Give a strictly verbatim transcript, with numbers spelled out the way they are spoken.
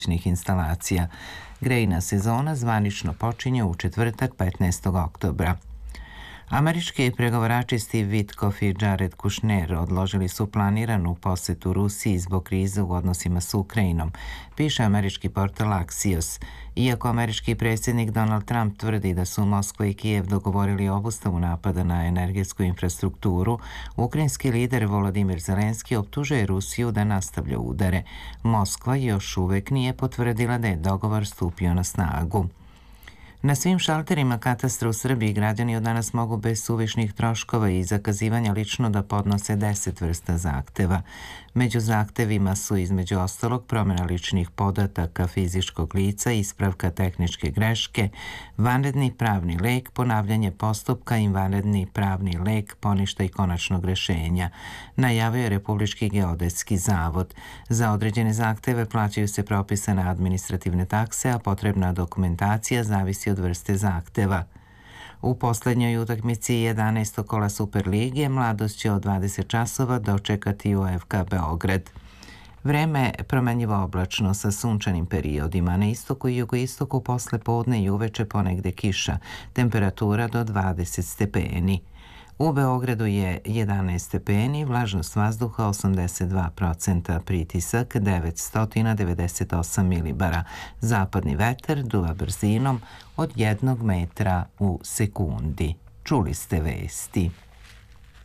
instalacija. Grejna sezona zvanično počinje u četvrtak petnaestog oktobra. Američki pregovarači Steve Witkoff i Jared Kushner odložili su planiranu posetu Rusiji zbog krize u odnosima s Ukrajinom, piše američki portal Axios. Iako američki predsjednik Donald Trump tvrdi da su Moskva i Kijev dogovorili obustavu napada na energetsku infrastrukturu, ukrajinski lider Volodimir Zelenski optužuje Rusiju da nastavlja udare. Moskva još uvek nije potvrdila da je dogovor stupio na snagu. Na svim šalterima katastra u Srbiji građani od danas mogu bez suvišnih troškova i zakazivanja lično da podnose deset vrsta zahteva. Među zahtevima su između ostalog promjena ličnih podataka fizičkog lica, ispravka tehničke greške, vanredni pravni lek, ponavljanje postupka i vanredni pravni lek, poništaj konačnog rešenja, najavio je Republički geodetski zavod. Za određene zahteve plaćaju se propisane administrativne takse, a potrebna dokumentacija zavisi od vrste zahteva. U poslednjoj utakmici jedanaestog kola Superlige Mladost će od dvadeset časova dočekati U F K Beograd. Vreme promenljivo oblačno sa sunčanim periodima, na istoku i jugoistoku posle podne i uveče ponegde kiša, temperatura do dvadeset stepeni. U Beogradu je jedanaest stepeni, vlažnost vazduha osamdeset dva procenta, pritisak devetsto devedeset osam milibara. Zapadni vetar duva brzinom od jednog metra u sekundi. Čuli ste vesti.